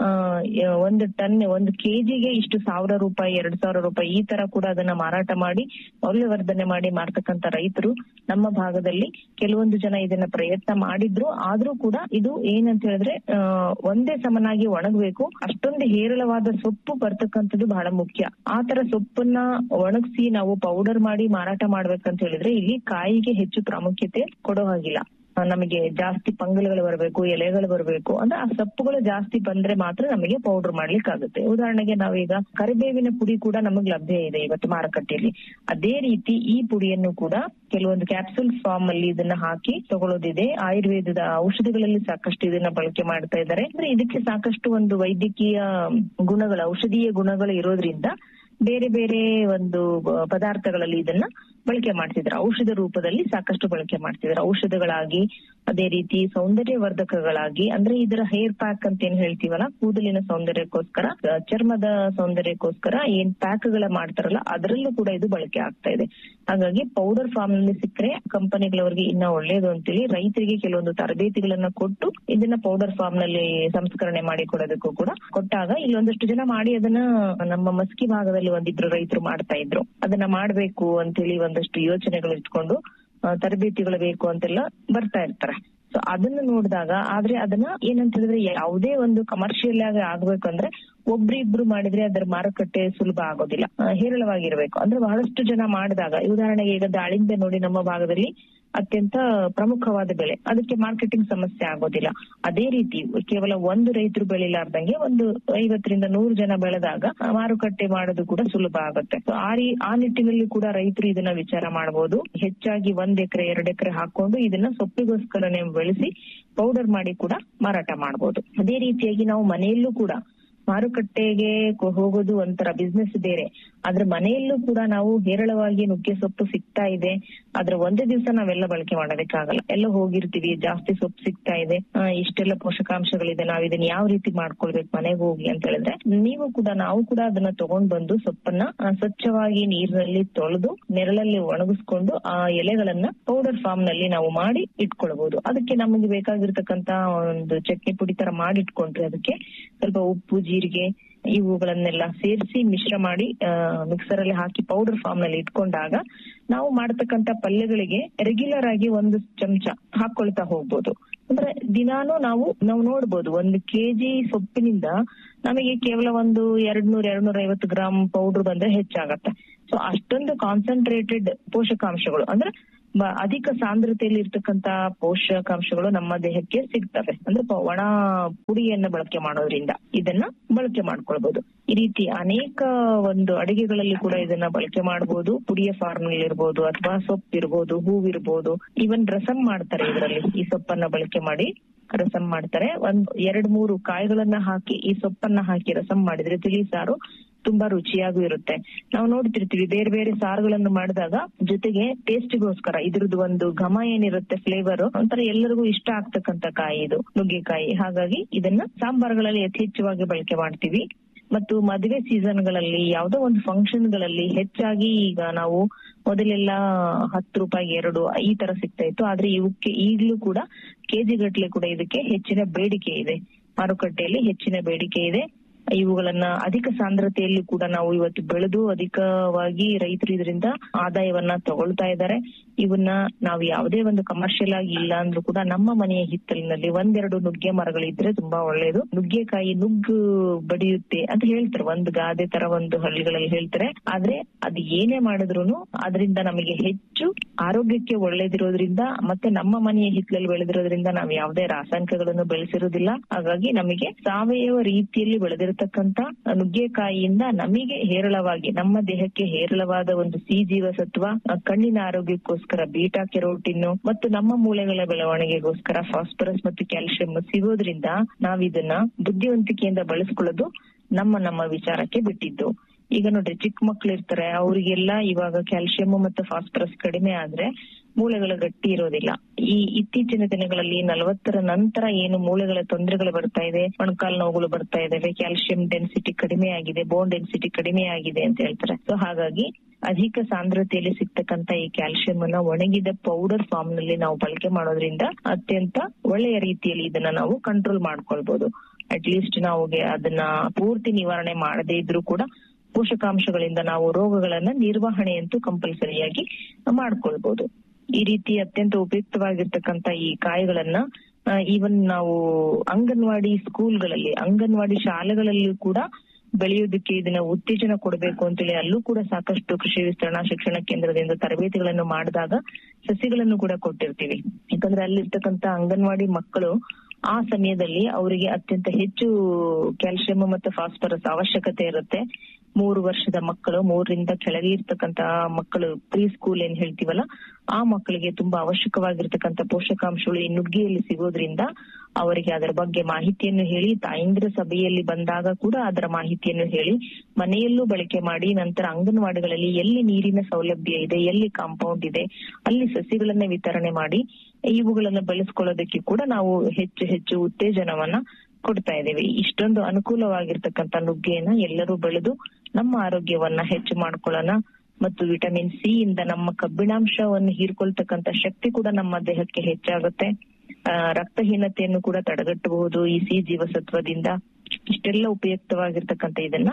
ಒಂದು ಟನ್ 1 ಕೆಜಿಗೆ ಇಷ್ಟು ₹1,000, ₹2,000 ಈ ತರ ಕೂಡ ಅದನ್ನ ಮಾರಾಟ ಮಾಡಿ ಮೌಲ್ಯವರ್ಧನೆ ಮಾಡಿ ಮಾರ್ತಕ್ಕಂತ ರೈತರು ನಮ್ಮ ಭಾಗದಲ್ಲಿ ಕೆಲವೊಂದು ಜನ ಇದನ್ನ ಪ್ರಯತ್ನ ಮಾಡಿದ್ರು. ಆದ್ರೂ ಕೂಡ ಇದು ಏನಂತ ಹೇಳಿದ್ರೆ ಒಂದೇ ಸಮನಾಗಿ ಒಣಗಬೇಕು. ಅಷ್ಟೊಂದು ಹೇರಳವಾದ ಸೊಪ್ಪು ಬರ್ತಕ್ಕಂಥದ್ದು ಬಹಳ ಮುಖ್ಯ. ಆ ತರ ಸೊಪ್ಪನ್ನ ಒಣಗಿಸಿ ನಾವು ಪೌಡರ್ ಮಾಡಿ ಮಾರಾಟ ಮಾಡ್ಬೇಕಂತ ಹೇಳಿದ್ರೆ ಇಲ್ಲಿ ಕಾಯಿಗೆ ಹೆಚ್ಚು ಪ್ರಾಮುಖ್ಯತೆ ಕೊಡೋ ಹಾಗಿಲ್ಲ. ನಮಗೆ ಜಾಸ್ತಿ ಪಂಗಲ್ಗಳು ಬರಬೇಕು, ಎಲೆಗಳು ಬರಬೇಕು, ಅಂದ್ರೆ ಆ ಸೊಪ್ಪುಗಳು ಜಾಸ್ತಿ ಬಂದ್ರೆ ಮಾತ್ರ ನಮಗೆ ಪೌಡರ್ ಮಾಡ್ಲಿಕ್ಕೆ ಆಗುತ್ತೆ. ಉದಾಹರಣೆಗೆ ನಾವೀಗ ಕರಿಬೇವಿನ ಪುಡಿ ಕೂಡ ನಮಗೆ ಲಭ್ಯ ಇದೆ ಇವತ್ತು ಮಾರುಕಟ್ಟೆಯಲ್ಲಿ. ಅದೇ ರೀತಿ ಈ ಪುಡಿಯನ್ನು ಕೂಡ ಕೆಲವೊಂದು ಕ್ಯಾಪ್ಸೂಲ್ ಫಾರ್ಮ್ ಅಲ್ಲಿ ಇದನ್ನ ಹಾಕಿ ತಗೊಳ್ಳೋದಿದೆ. ಆಯುರ್ವೇದದ ಔಷಧಿಗಳಲ್ಲಿ ಸಾಕಷ್ಟು ಇದನ್ನ ಬಳಕೆ ಮಾಡ್ತಾ ಇದ್ದಾರೆ. ಅಂದ್ರೆ ಇದಕ್ಕೆ ಸಾಕಷ್ಟು ಒಂದು ವೈದ್ಯಕೀಯ ಗುಣಗಳು, ಔಷಧೀಯ ಗುಣಗಳು ಇರೋದ್ರಿಂದ ಬೇರೆ ಬೇರೆ ಒಂದು ಪದಾರ್ಥಗಳಲ್ಲಿ ಇದನ್ನ ಬಳಕೆ ಮಾಡ್ತಿದ್ದಾರೆ. ಔಷಧ ರೂಪದಲ್ಲಿ ಸಾಕಷ್ಟು ಬಳಕೆ ಮಾಡ್ತಿದ್ದಾರೆ. ಔಷಧಗಳಾಗಿ, ಅದೇ ರೀತಿ ಸೌಂದರ್ಯವರ್ಧಕಗಳಾಗಿ, ಅಂದ್ರೆ ಇದರ ಹೇರ್ ಪ್ಯಾಕ್ ಅಂತ ಏನ್ ಹೇಳ್ತೀವಲ್ಲ, ಕೂದಲಿನ ಸೌಂದರ್ಯಕ್ಕೋಸ್ಕರ, ಚರ್ಮದ ಸೌಂದರ್ಯಕ್ಕೋಸ್ಕರ ಏನ್ ಪ್ಯಾಕ್ ಗಳ ಮಾಡ್ತಾರಲ್ಲ ಅದರಲ್ಲೂ ಕೂಡ ಇದು ಬಳಕೆ ಆಗ್ತಾ ಇದೆ. ಹಾಗಾಗಿ ಪೌಡರ್ ಫಾರ್ಮ್ ನಲ್ಲಿ ಸಿಕ್ಕರೆ ಕಂಪನಿಗಳವರಿಗೆ ಇನ್ನ ಒಳ್ಳೇದು ಅಂತೇಳಿ ರೈತರಿಗೆ ಕೆಲವೊಂದು ತರಬೇತಿಗಳನ್ನ ಕೊಟ್ಟು ಇದನ್ನ ಪೌಡರ್ ಫಾರ್ಮ್ ನಲ್ಲಿ ಸಂಸ್ಕರಣೆ ಮಾಡಿ ಕೊಡೋದಕ್ಕೂ ಕೂಡ ಕೊಟ್ಟಾಗ ಇಲ್ಲೊಂದಷ್ಟು ಜನ ಮಾಡಿ ಅದನ್ನ ನಮ್ಮ ಮಸ್ಕಿ ಭಾಗದಲ್ಲಿ ಒಂದಿಬ್ರು ರೈತರು ಮಾಡ್ತಾ ಇದ್ರು. ಅದನ್ನ ಮಾಡ್ಬೇಕು ಅಂತೇಳಿ ಒಂದಷ್ಟು ಯೋಚನೆಗಳು ಇಟ್ಕೊಂಡು ತರಬೇತಿಗಳು ಬೇಕು ಅಂತೆಲ್ಲ ಬರ್ತಾ ಇರ್ತಾರೆ. ಸೊ ಅದನ್ನ ನೋಡಿದಾಗ, ಆದ್ರೆ ಅದನ್ನ ಏನಂತ ಹೇಳಿದ್ರೆ ಯಾವುದೇ ಒಂದು ಕಮರ್ಷಿಯಲ್ ಆಗಿ ಆಗ್ಬೇಕಂದ್ರೆ ಒಬ್ರಿಬ್ರು ಮಾಡಿದ್ರೆ ಅದರ ಮಾರುಕಟ್ಟೆ ಸುಲಭ ಆಗೋದಿಲ್ಲ, ಹೇರಳವಾಗಿರ್ಬೇಕು. ಅಂದ್ರೆ ಬಹಳಷ್ಟು ಜನ ಮಾಡಿದಾಗ, ಉದಾಹರಣೆಗೆ ಈಗ ದಾಳಿಂಬೆ ನೋಡಿ ನಮ್ಮ ಭಾಗದಲ್ಲಿ ಅತ್ಯಂತ ಪ್ರಮುಖವಾದ ಬೆಳೆ, ಅದಕ್ಕೆ ಮಾರ್ಕೆಟಿಂಗ್ ಸಮಸ್ಯೆ ಆಗೋದಿಲ್ಲ. ಅದೇ ರೀತಿ ಕೇವಲ ಒಂದು ರೈತರು ಬೆಳಿಲಾರ್ದಂಗೆ ಒಂದು 50-100 ಜನ ಬೆಳೆದಾಗ ಮಾರುಕಟ್ಟೆ ಮಾಡೋದು ಕೂಡ ಸುಲಭ ಆಗುತ್ತೆ. ಆ ನಿಟ್ಟಿನಲ್ಲಿ ಕೂಡ ರೈತರು ಇದನ್ನ ವಿಚಾರ ಮಾಡಬಹುದು. ಹೆಚ್ಚಾಗಿ 1 ಎಕರೆ 2 ಎಕರೆ ಹಾಕೊಂಡು ಇದನ್ನ ಸೊಪ್ಪಿಗೋಸ್ಕರನೇ ಬೆಳೆಸಿ ಪೌಡರ್ ಮಾಡಿ ಕೂಡ ಮಾರಾಟ ಮಾಡಬಹುದು. ಅದೇ ರೀತಿಯಾಗಿ ನಾವು ಮನೆಯಲ್ಲೂ ಕೂಡ ಮಾರುಕಟ್ಟೆಗೆ ಹೋಗೋದು ಒಂಥರ ಬಿಸ್ನೆಸ್ ಬೇರೆ, ಆದ್ರೆ ಮನೆಯಲ್ಲೂ ಕೂಡ ನಾವು ಹೇರಳವಾಗಿ ನುಗ್ಗೆ ಸೊಪ್ಪು ಸಿಗ್ತಾ ಇದೆ. ಆದ್ರೆ ಒಂದೇ ದಿವಸ ನಾವೆಲ್ಲ ಬಳಕೆ ಮಾಡೋದಕ್ಕಾಗಲ್ಲ. ಎಲ್ಲ ಹೋಗಿರ್ತೀವಿ, ಜಾಸ್ತಿ ಸೊಪ್ಪು ಸಿಗ್ತಾ ಇದೆ, ಇಷ್ಟೆಲ್ಲ ಪೋಷಕಾಂಶಗಳಿದೆ, ನಾವ್ ಇದನ್ನ ಯಾವ ರೀತಿ ಮಾಡ್ಕೊಳ್ಬೇಕು ಮನೆಗೆ ಹೋಗಿ ಅಂತ ಹೇಳಿದ್ರೆ ನಾವು ಕೂಡ ಅದನ್ನ ತಗೊಂಡ್ ಬಂದು ಸೊಪ್ಪನ್ನ ಸ್ವಚ್ಛವಾಗಿ ನೀರಿನಲ್ಲಿ ತೊಳೆದು ನೆರಳಲ್ಲಿ ಒಣಗಿಸ್ಕೊಂಡು ಆ ಎಲೆಗಳನ್ನ ಪೌಡರ್ ಫಾರ್ಮ್ ನಲ್ಲಿ ನಾವು ಮಾಡಿ ಇಟ್ಕೊಳ್ಬಹುದು. ಅದಕ್ಕೆ ನಮಗೆ ಬೇಕಾಗಿರ್ತಕ್ಕಂತ ಒಂದು ಚಟ್ನಿ ಪುಡಿ ತರ ಮಾಡಿ ಇಟ್ಕೊಂಡ್ರೆ ಅದಕ್ಕೆ ಸ್ವಲ್ಪ ಉಪ್ಪು, ಜೀರಿಗೆ ಇವುಗಳನ್ನೆಲ್ಲ ಸೇರಿಸಿ ಮಿಶ್ರ ಮಾಡಿ ಮಿಕ್ಸರ್ ಅಲ್ಲಿ ಹಾಕಿ ಪೌಡರ್ ಫಾರ್ಮ್ ನಲ್ಲಿ ಇಟ್ಕೊಂಡಾಗ ನಾವು ಮಾಡತಕ್ಕಂತ ಪಲ್ಯಗಳಿಗೆ ರೆಗ್ಯುಲರ್ ಆಗಿ 1 ಚಮಚ ಹಾಕೊಳ್ತಾ ಹೋಗ್ಬೋದು. ಅಂದ್ರೆ ದಿನಾನು ನಾವು ನೋಡ್ಬೋದು 1 ಕೆಜಿ ಸೊಪ್ಪಿನಿಂದ ನಮಗೆ ಕೇವಲ ಒಂದು 200-250 ಗ್ರಾಮ್ ಪೌಡರ್ ಬಂದ್ರೆ ಹೆಚ್ಚಾಗತ್ತೆ. ಸೊ ಅಷ್ಟೊಂದು ಕಾನ್ಸಂಟ್ರೇಟೆಡ್ ಪೋಷಕಾಂಶಗಳು, ಅಂದ್ರೆ ಅಧಿಕ ಸಾಂದ್ರತೆಯಲ್ಲಿ ಇರ್ತಕ್ಕಂತ ಪೋಷಕಾಂಶಗಳು ನಮ್ಮ ದೇಹಕ್ಕೆ ಸಿಗ್ತವೆ. ಅಂದ್ರೆ ಒಣ ಪುಡಿಯನ್ನ ಬಳಕೆ ಮಾಡೋದ್ರಿಂದ ಇದನ್ನ ಬಳಕೆ ಮಾಡ್ಕೊಳ್ಬಹುದು. ಈ ರೀತಿ ಅನೇಕ ಒಂದು ಅಡಿಗೆಗಳಲ್ಲಿ ಕೂಡ ಇದನ್ನ ಬಳಕೆ ಮಾಡಬಹುದು. ಪುಡಿಯ ಫಾರ್ಮ್ ನಲ್ಲಿ ಇರ್ಬೋದು, ಅಥವಾ ಸೊಪ್ಪಿರ್ಬೋದು, ಹೂವಿರ್ಬೋದು, ಈವನ್ ರಸಂ ಮಾಡ್ತಾರೆ ಇದರಲ್ಲಿ. ಈ ಸೊಪ್ಪನ್ನ ಬಳಕೆ ಮಾಡಿ ರಸಂ ಮಾಡ್ತಾರೆ. 2-3 ಕಾಯಿಗಳನ್ನ ಹಾಕಿ ಈ ಸೊಪ್ಪನ್ನ ಹಾಕಿ ರಸಂ ಮಾಡಿದ್ರೆ ತಿಳಿ ಸಾರು ತುಂಬಾ ರುಚಿಯಾಗೂ ಇರುತ್ತೆ. ನಾವು ನೋಡ್ತಿರ್ತೀವಿ ಬೇರೆ ಬೇರೆ ಸಾರುಗಳನ್ನು ಮಾಡಿದಾಗ ಜೊತೆಗೆ ಟೇಸ್ಟ್ಗೋಸ್ಕರ ಇದ್ರದ್ದು ಒಂದು ಘಮ ಏನಿರುತ್ತೆ, ಫ್ಲೇವರ್ ಒಂಥರ ಎಲ್ಲರಿಗೂ ಇಷ್ಟ ಆಗ್ತಕ್ಕಂತ ಕಾಯಿ ಇದು ನುಗ್ಗೆಕಾಯಿ. ಹಾಗಾಗಿ ಇದನ್ನ ಸಾಂಬಾರ್ಗಳಲ್ಲಿ ಯಥೇಚ್ಛವಾಗಿ ಬಳಕೆ ಮಾಡ್ತೀವಿ. ಮತ್ತು ಮದುವೆ ಸೀಸನ್ ಗಳಲ್ಲಿ, ಯಾವ್ದೋ ಒಂದು ಫಂಕ್ಷನ್ ಗಳಲ್ಲಿ ಹೆಚ್ಚಾಗಿ ಈಗ ನಾವು ಮೊದಲೆಲ್ಲ 10 ರೂಪಾಯಿಗೆ 2 ಈ ತರ ಸಿಗ್ತಾ ಇತ್ತು. ಆದ್ರೆ ಇವಕ್ಕೆ ಈಗ್ಲೂ ಕೂಡ ಕೆಜಿ ಗಟ್ಲೆ ಕೂಡ ಇದಕ್ಕೆ ಹೆಚ್ಚಿನ ಬೇಡಿಕೆ ಇದೆ, ಮಾರುಕಟ್ಟೆಯಲ್ಲಿ ಹೆಚ್ಚಿನ ಬೇಡಿಕೆ ಇದೆ. ಇವುಗಳನ್ನ ಅಧಿಕ ಸಾಂದ್ರತೆಯಲ್ಲಿ ಕೂಡ ನಾವು ಇವತ್ತು ಬೆಳೆದು ಅಧಿಕವಾಗಿ ರೈತರು ಇದರಿಂದ ಆದಾಯವನ್ನ ತಗೊಳ್ತಾ ಇದ್ದಾರೆ. ಇವನ್ನ ನಾವು ಯಾವುದೇ ಒಂದು ಕಮರ್ಷಿಯಲ್ ಆಗಿ ಇಲ್ಲ ಅಂದ್ರೂ ಕೂಡ ನಮ್ಮ ಮನೆಯ ಹಿತ್ತಲಿನಲ್ಲಿ 1-2 ನುಗ್ಗೆ ಮರಗಳಿದ್ರೆ ತುಂಬಾ ಒಳ್ಳೇದು. ನುಗ್ಗೆಕಾಯಿ ನುಗ್ಗು ಬಡಿಯುತ್ತೆ ಅಂತ ಹೇಳ್ತಾರೆ, ಒಂದು ಗಾದೆ ತರ ಒಂದು ಹಳ್ಳಿಗಳಲ್ಲಿ ಹೇಳ್ತಾರೆ. ಆದ್ರೆ ಅದು ಏನೇ ಮಾಡಿದ್ರು ಅದರಿಂದ ನಮಗೆ ಹೆಚ್ಚು ಆರೋಗ್ಯಕ್ಕೆ ಒಳ್ಳೇದಿರೋದ್ರಿಂದ, ಮತ್ತೆ ನಮ್ಮ ಮನೆಯ ಹಿತ್ತಲಲ್ಲಿ ಬೆಳೆದಿರೋದ್ರಿಂದ ನಾವು ಯಾವುದೇ ರಾಸಾಯನಿಕಗಳನ್ನು ಬೆಳೆಸಿರೋದಿಲ್ಲ. ಹಾಗಾಗಿ ನಮಗೆ ಸಾವಯವ ರೀತಿಯಲ್ಲಿ ಬೆಳೆದಿರತಕ್ಕಂತ ನುಗ್ಗೆಕಾಯಿಯಿಂದ ನಮಗೆ ಹೇರಳವಾಗಿ ನಮ್ಮ ದೇಹಕ್ಕೆ ಹೇರಳವಾದ ಒಂದು ಸಿ ಜೀವಸತ್ವ, ಕಣ್ಣಿನ ಆರೋಗ್ಯಕ್ಕೋಸ್ಕರ ಬೀಟಾ ಕೆರೋಟಿನ್ ಮತ್ತು ನಮ್ಮ ಮೂಳೆಗಳ ಬೆಳವಣಿಗೆಗೋಸ್ಕರ ಫಾಸ್ಫರಸ್ ಮತ್ತು ಕ್ಯಾಲ್ಸಿಯಂ ಸಿಗೋದ್ರಿಂದ ನಾವಿದನ್ನ ಬುದ್ಧಿವಂತಿಕೆಯಿಂದ ಬಳಸ್ಕೊಳ್ಳೋದು ನಮ್ಮ ವಿಚಾರಕ್ಕೆ ಬಿಟ್ಟಿದ್ದು. ಈಗ ನೋಡ್ರಿ, ಚಿಕ್ಕ ಮಕ್ಳು ಇರ್ತಾರೆ, ಅವರಿಗೆಲ್ಲ ಇವಾಗ ಕ್ಯಾಲ್ಸಿಯಂ ಮತ್ತು ಫಾಸ್ಫರಸ್ ಕಡಿಮೆ ಆದ್ರೆ ಮೂಳೆಗಳ ಗಟ್ಟಿ ಇರೋದಿಲ್ಲ. ಈ ಇತ್ತೀಚಿನ ದಿನಗಳಲ್ಲಿ 40ರ ನಂತರ ಏನು ಮೂಳೆಗಳ ತೊಂದರೆಗಳು ಬರ್ತಾ ಇದೆ, ಮೊಣಕಾಲು ನೋವುಗಳು ಬರ್ತಾ ಇದಾವೆ, ಕ್ಯಾಲ್ಸಿಯಂ ಡೆನ್ಸಿಟಿ ಕಡಿಮೆ ಆಗಿದೆ, ಬೋನ್ ಡೆನ್ಸಿಟಿ ಕಡಿಮೆ ಆಗಿದೆ ಅಂತ ಹೇಳ್ತಾರೆ. ಸೊ ಹಾಗಾಗಿ ಅಧಿಕ ಸಾಂದ್ರತೆಯಲ್ಲಿ ಸಿಗ್ತಕ್ಕಂತ ಈ ಕ್ಯಾಲ್ಸಿಯಂ ಅನ್ನ ಒಣಗಿದ ಪೌಡರ್ ಫಾರ್ಮ್ ನಲ್ಲಿ ನಾವು ಬಳಕೆ ಮಾಡೋದ್ರಿಂದ ಅತ್ಯಂತ ಒಳ್ಳೆಯ ರೀತಿಯಲ್ಲಿ ಇದನ್ನ ನಾವು ಕಂಟ್ರೋಲ್ ಮಾಡ್ಕೊಳ್ಬಹುದು. ಅಟ್ಲೀಸ್ಟ್ ನಾವು ಅದನ್ನ ಪೂರ್ತಿ ನಿವಾರಣೆ ಮಾಡದೇ ಇದ್ರೂ ಕೂಡ ಪೋಷಕಾಂಶಗಳಿಂದ ನಾವು ರೋಗಗಳನ್ನ ನಿರ್ವಹಣೆಯಂತೂ ಕಂಪಲ್ಸರಿಯಾಗಿ ಮಾಡ್ಕೊಳ್ಬಹುದು. ಈ ರೀತಿ ಅತ್ಯಂತ ಉಪಯುಕ್ತವಾಗಿರ್ತಕ್ಕಂತ ಈ ಕಾಯಿಗಳನ್ನ ಈವನ್ ನಾವು ಅಂಗನವಾಡಿ ಸ್ಕೂಲ್ಗಳಲ್ಲಿ, ಅಂಗನವಾಡಿ ಶಾಲೆಗಳಲ್ಲೂ ಕೂಡ ಬೆಳೆಯೋದಕ್ಕೆ ಇದನ್ನ ಉತ್ತೇಜನ ಕೊಡಬೇಕು ಅಂತೇಳಿ ಅಲ್ಲೂ ಕೂಡ ಸಾಕಷ್ಟು ಕೃಷಿ ವಿಸ್ತರಣಾ ಶಿಕ್ಷಣ ಕೇಂದ್ರದಿಂದ ತರಬೇತಿಗಳನ್ನು ಮಾಡಿದಾಗ ಸಸಿಗಳನ್ನು ಕೂಡ ಕೊಟ್ಟಿರ್ತೀವಿ. ಯಾಕಂದ್ರೆ ಅಲ್ಲಿರ್ತಕ್ಕಂತ ಅಂಗನವಾಡಿ ಮಕ್ಕಳು ಆ ಸಮಯದಲ್ಲಿ ಅವರಿಗೆ ಅತ್ಯಂತ ಹೆಚ್ಚು ಕ್ಯಾಲ್ಸಿಯಂ ಮತ್ತು ಫಾಸ್ಫರಸ್ ಅವಶ್ಯಕತೆ ಇರುತ್ತೆ. 3 ವರ್ಷದ ಮಕ್ಕಳು, 3ರಿಂದ ಕೆಳಗೆ ಇರ್ತಕ್ಕಂತ ಮಕ್ಕಳು, ಪ್ರೀ ಸ್ಕೂಲ್ ಏನ್ ಹೇಳ್ತೀವಲ್ಲ, ಆ ಮಕ್ಕಳಿಗೆ ತುಂಬಾ ಅವಶ್ಯಕವಾಗಿರ್ತಕ್ಕಂಥ ಪೋಷಕಾಂಶಗಳು ಈ ನುಗ್ಗೆಯಲ್ಲಿ ಸಿಗೋದ್ರಿಂದ ಅವರಿಗೆ ಅದರ ಬಗ್ಗೆ ಮಾಹಿತಿಯನ್ನು ಹೇಳಿ, ತಾಯಂದಿರ ಸಭೆಯಲ್ಲಿ ಬಂದಾಗ ಕೂಡ ಅದರ ಮಾಹಿತಿಯನ್ನು ಹೇಳಿ, ಮನೆಯಲ್ಲೂ ಬಳಕೆ ಮಾಡಿ, ನಂತರ ಅಂಗನವಾಡಿಗಳಲ್ಲಿ ಎಲ್ಲಿ ನೀರಿನ ಸೌಲಭ್ಯ ಇದೆ, ಎಲ್ಲಿ ಕಾಂಪೌಂಡ್ ಇದೆ, ಅಲ್ಲಿ ಸಸಿಗಳನ್ನ ವಿತರಣೆ ಮಾಡಿ ಇವುಗಳನ್ನ ಬೆಳೆಸ್ಕೊಳ್ಳೋದಕ್ಕೆ ಕೂಡ ನಾವು ಹೆಚ್ಚು ಉತ್ತೇಜನವನ್ನ ಕೊಡ್ತಾ ಇದ್ದೇವೆ. ಇಷ್ಟೊಂದು ಅನುಕೂಲವಾಗಿರ್ತಕ್ಕಂಥ ನುಗ್ಗೆಯನ್ನ ಎಲ್ಲರೂ ಬೆಳೆದು ನಮ್ಮ ಆರೋಗ್ಯವನ್ನ ಹೆಚ್ಚು ಮಾಡ್ಕೊಳ್ಳೋಣ. ಮತ್ತು ವಿಟಮಿನ್ ಸಿ ಇಂದ ನಮ್ಮ ಕಬ್ಬಿಣಾಂಶವನ್ನು ಹೀರ್ಕೊಳ್ತಕ್ಕಂಥ ಶಕ್ತಿ ಕೂಡ ನಮ್ಮ ದೇಹಕ್ಕೆ ಹೆಚ್ಚಾಗುತ್ತೆ. ರಕ್ತಹೀನತೆಯನ್ನು ಕೂಡ ತಡೆಗಟ್ಟಬಹುದು ಈ ಸಿ ಜೀವಸತ್ವದಿಂದ. ಇಷ್ಟೆಲ್ಲ ಉಪಯುಕ್ತವಾಗಿರ್ತಕ್ಕಂಥ ಇದನ್ನ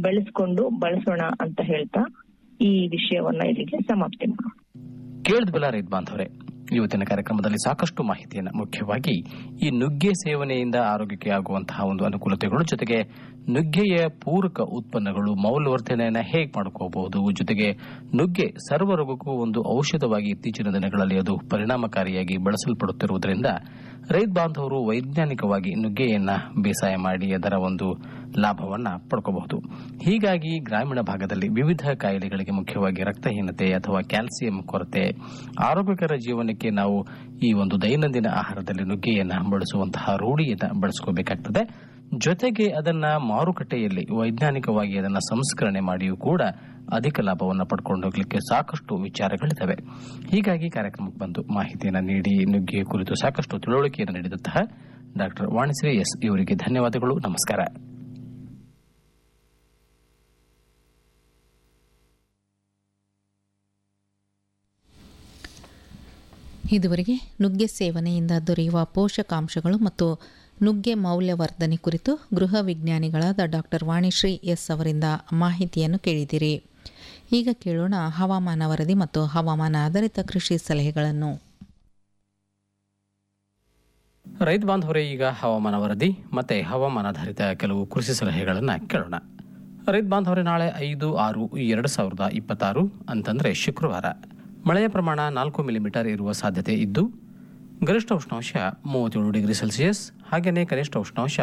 ಬಳಸೋಣ ಅಂತ ಹೇಳ್ತಾ ಈ ವಿಷಯವನ್ನ ಇಲ್ಲಿಗೆ ಸಮಾಪ್ತಿ ಮಾಡೋಣ. ಕೇಳಿದ್ವಲ್ಲ ರೈತ ಬಾಂಧವರೇ, ಇವತ್ತಿನ ಕಾರ್ಯಕ್ರಮದಲ್ಲಿ ಸಾಕಷ್ಟು ಮಾಹಿತಿಯನ್ನು, ಮುಖ್ಯವಾಗಿ ಈ ನುಗ್ಗೆ ಸೇವನೆಯಿಂದ ಆರೋಗ್ಯಕ್ಕೆ ಆಗುವಂತಹ ಒಂದು ಅನುಕೂಲತೆಗಳು, ಜೊತೆಗೆ ನುಗ್ಗೆಯ ಪೂರಕ ಉತ್ಪನ್ನಗಳು, ಮೌಲ್ಯವರ್ಧನೆಯನ್ನು ಹೇಗೆ ಮಾಡ್ಕೋಬಹುದು, ಜೊತೆಗೆ ನುಗ್ಗೆ ಸರ್ವರೋಗಕ್ಕೂ ಒಂದು ಔಷಧವಾಗಿ ಇತ್ತೀಚಿನ ದಿನಗಳಲ್ಲಿ ಅದು ಪರಿಣಾಮಕಾರಿಯಾಗಿ ಬಳಸಲ್ಪಡುತ್ತಿರುವುದರಿಂದ ರೈತ ಬಾಂಧವರು ವೈಜ್ಞಾನಿಕವಾಗಿ ನುಗ್ಗೆಯನ್ನ ಬೇಸಾಯ ಮಾಡಿ ಅದರ ಒಂದು ಲಾಭವನ್ನ ಪಡ್ಕೋಬಹುದು. ಹೀಗಾಗಿ ಗ್ರಾಮೀಣ ಭಾಗದಲ್ಲಿ ವಿವಿಧ ಕಾಯಿಲೆಗಳಿಗೆ, ಮುಖ್ಯವಾಗಿ ರಕ್ತಹೀನತೆ ಅಥವಾ ಕ್ಯಾಲ್ಸಿಯಂ ಕೊರತೆ, ಆರೋಗ್ಯಕರ ಜೀವನಕ್ಕೆ ನಾವು ಈ ಒಂದು ದೈನಂದಿನ ಆಹಾರದಲ್ಲಿ ನುಗ್ಗೆಯನ್ನ ಬಳಸುವಂತಹ ರೂಢಿಯನ್ನ ಬೆಳೆಸ್ಕೋಬೇಕಾಗ್ತದೆ. ಜೊತೆಗೆ ಅದನ್ನ ಮಾರುಕಟ್ಟೆಯಲ್ಲಿ ವೈಜ್ಞಾನಿಕವಾಗಿ ಅದನ್ನ ಸಂಸ್ಕರಣೆ ಮಾಡಿಯೂ ಕೂಡ ಅಧಿಕ ಲಾಭವನ್ನು ಪಡ್ಕೊಂಡು ಹೋಗ್ಲಿಕ್ಕೆ ಸಾಕಷ್ಟು ವಿಚಾರಗಳಿದ್ದಾವೆ. ಹೀಗಾಗಿ ಕಾರ್ಯಕ್ರಮಕ್ಕೆ ಬಂದು ಮಾಹಿತಿಯನ್ನು ನೀಡಿ ನುಗ್ಗೆ ಕುರಿತು ಸಾಕಷ್ಟು ತಿಳುವಳಿಕೆಯನ್ನು ನೀಡಿದಂತಹ ಡಾಕ್ಟರ್ ವಾಣಿಶ್ರೀ ಎಸ್ ಇವರಿಗೆ ಧನ್ಯವಾದಗಳು. ನಮಸ್ಕಾರ. ಇದುವರೆಗೆ ನುಗ್ಗೆ ಸೇವನೆಯಿಂದ ದೊರೆಯುವ ಪೋಷಕಾಂಶಗಳು ಮತ್ತು ನುಗ್ಗೆ ಮೌಲ್ಯವರ್ಧನೆ ಕುರಿತು ಗೃಹ ವಿಜ್ಞಾನಿಗಳಾದ ಡಾಕ್ಟರ್ ವಾಣಿಶ್ರೀ ಎಸ್ ಅವರಿಂದ ಮಾಹಿತಿಯನ್ನು ಕೇಳಿದಿರಿ. ಈಗ ಕೇಳೋಣ ಹವಾಮಾನ ವರದಿ ಮತ್ತು ಹವಾಮಾನ ಆಧಾರಿತ ಕೃಷಿ ಸಲಹೆಗಳನ್ನು. ರೈತ ಬಾಂಧವರೇ, ಈಗ ಹವಾಮಾನ ವರದಿ ಮತ್ತೆ ಹವಾಮಾನಾಧಾರಿತ ಕೆಲವು ಕೃಷಿ ಸಲಹೆಗಳನ್ನು ಕೇಳೋಣ. ರೈತ ಬಾಂಧವರೇ, ನಾಳೆ 5/6/2026 ಅಂತಂದ್ರೆ ಶುಕ್ರವಾರ ಮಳೆಯ ಪ್ರಮಾಣ 4 ಮಿಲಿಮೀಟರ್ ಇರುವ ಸಾಧ್ಯತೆ ಇದ್ದು, ಗರಿಷ್ಠ ಉಷ್ಣಾಂಶ 37 ಡಿಗ್ರಿ ಸೆಲ್ಸಿಯಸ್, ಹಾಗೆಯೇ ಕನಿಷ್ಠ ಉಷ್ಣಾಂಶ